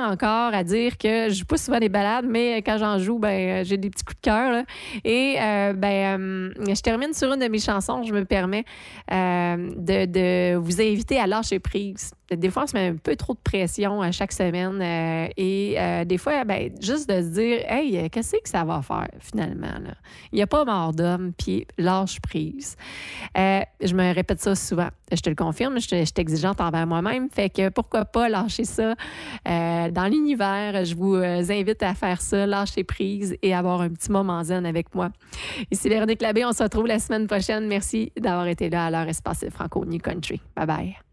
encore à dire que je joue pas souvent des ballades, mais quand j'en joue, j'ai des petits coups de cœur. Là. Et je termine sur une de mes chansons. Je me permets de vous inviter à lâcher prise. Des fois, on se met un peu trop de pression à chaque semaine des fois, juste de se dire « Hey, qu'est-ce que ça va faire finalement? » là? Il n'y a pas mort d'homme, puis lâche prise. Je me répète ça souvent. Je te le confirme, je suis exigeante envers moi-même. Fait que pourquoi pas lâcher ça dans l'univers. Je vous invite à faire ça, lâcher prise et avoir un petit moment zen avec moi. Ici Véronique Labbé, on se retrouve la semaine prochaine. Merci d'avoir été là à l'heure Espace Franco New Country. Bye bye.